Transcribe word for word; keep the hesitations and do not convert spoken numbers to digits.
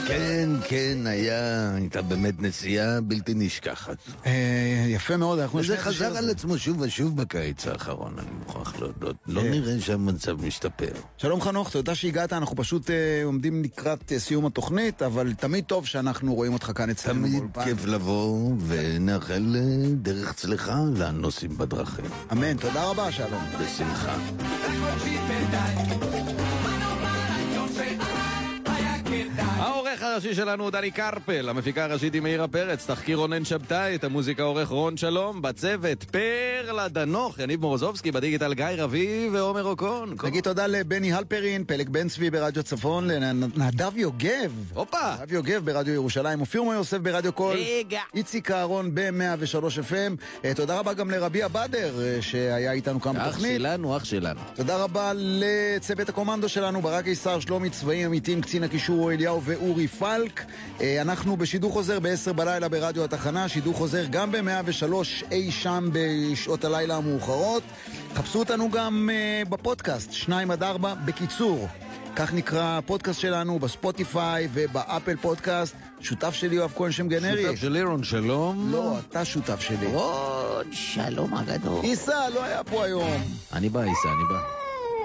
כן, כן, היה, הייתה באמת נסיעה בלתי נשכחת. יפה מאוד. וזה חזר על עצמו שוב ושוב בקיץ האחרון, אני מוכרח להודות. לא נראה שהמצב משתפר. שלום חנוך, תודה שהגעת, אנחנו פשוט עומדים לקראת סיום התוכנית, אבל תמיד טוב שאנחנו רואים אותך כאן אצלנו. תמיד כיף לבוא, ונאחל דרך צלחה לנוסעים בדרכים. אמן, תודה רבה, שלום. בשמחה. העורך הראשי שלנו הוא דני קרפל, המפיקה הראשית היא מאירה פרץ, תחקיר רונן שבתאי, את המוזיקה עורך רון שלום, בצוות פרלה דנוך, יניב מורוזובסקי, בדיגיטל גיא רבי ועומר אוקון. נגיד תודה לבני הלפרין, פלג בן צבי ברדיו צפון, לנדב יוגב, הופה! נדב יוגב ברדיו ירושלים, אופיר מוי יוסף ברדיו קול, רגע. איציק אהרון ב-מאה ושלוש אף אם. תודה רבה גם לרבי הבדר שהיה איתנו כאן אח בתוכנית. שלנו, אח שלנו. תודה רבה לצוות הקומנדו שלנו, ברק קיסר, שלומי צבאי עמיתים, קצין הקישור אליהו ואורי פלק. אנחנו בשידור חוזר ב-עשר בלילה ברדיו התחנה, שידור חוזר גם ב-מאה ושלוש אי שם בשעות הלילה המאוחרות. חפשו אותנו גם בפודקאסט, שניים עד ארבע, בקיצור. כך נקרא הפודקאסט שלנו בספוטיפיי ובאפל פודקאסט. שותף שלי יואב כהן שם גנרי. שותף שלי רון שלום. לא, אתה שותף שלי. רון שלום הגדול. איסה לא היה פה היום. אני בא, איסה, אני בא.